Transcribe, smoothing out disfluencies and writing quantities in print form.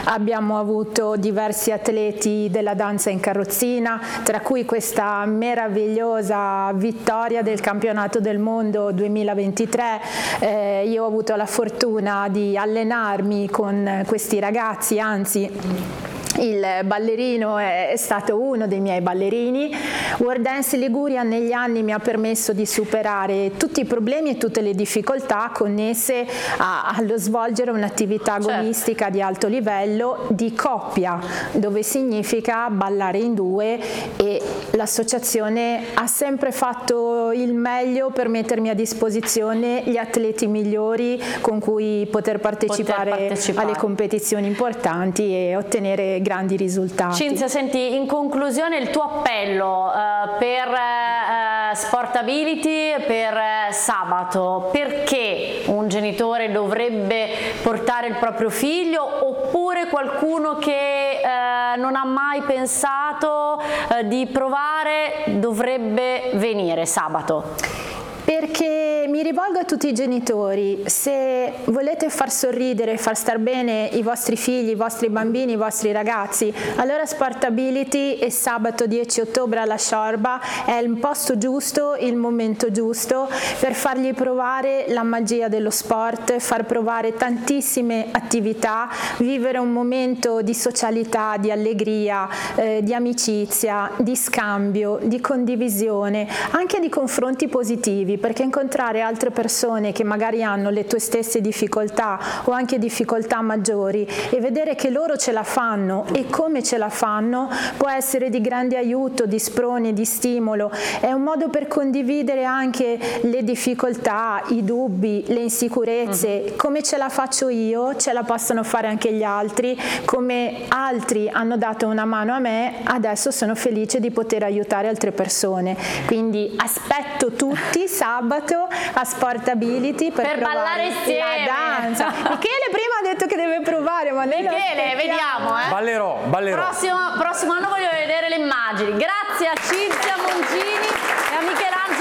abbiamo avuto diversi atleti della danza in carrozzina, tra cui questa meravigliosa vittoria del campionato del mondo 2023. Io ho avuto la fortuna di allenarmi con questi ragazzi, anzi il ballerino è stato uno dei miei ballerini. World Dance Liguria negli anni mi ha permesso di superare tutti i problemi e tutte le difficoltà connesse allo svolgere un'attività agonistica di alto livello di coppia, dove significa ballare in due, e l'associazione ha sempre fatto il meglio per mettermi a disposizione gli atleti migliori con cui poter partecipare alle competizioni importanti e ottenere grandi risultati. Cinzia, senti, in conclusione il tuo appello per Sportability, per sabato: perché un genitore dovrebbe portare il proprio figlio, oppure qualcuno che non ha mai pensato di provare dovrebbe venire sabato? Perché mi rivolgo a tutti i genitori: se volete far sorridere, far star bene i vostri figli, i vostri bambini, i vostri ragazzi, allora Sportability e sabato 10 ottobre alla Sciorba è il posto giusto, il momento giusto per fargli provare la magia dello sport, far provare tantissime attività, vivere un momento di socialità, di allegria, di amicizia, di scambio, di condivisione, anche di confronti positivi, perché incontrare altre persone che magari hanno le tue stesse difficoltà o anche difficoltà maggiori e vedere che loro ce la fanno e come ce la fanno può essere di grande aiuto, di sprone, di stimolo. È un modo per condividere anche le difficoltà, i dubbi, le insicurezze. Come ce la faccio io, ce la possono fare anche gli altri. Come altri hanno dato una mano a me, adesso sono felice di poter aiutare altre persone. Quindi aspetto tutti sabato a Sportability per ballare insieme la danza. Michele prima ha detto che deve provare, ma noi Michele, vediamo, Ballerò. Prossimo anno voglio vedere le immagini. Grazie a Cinzia Moncini e a Michelangelo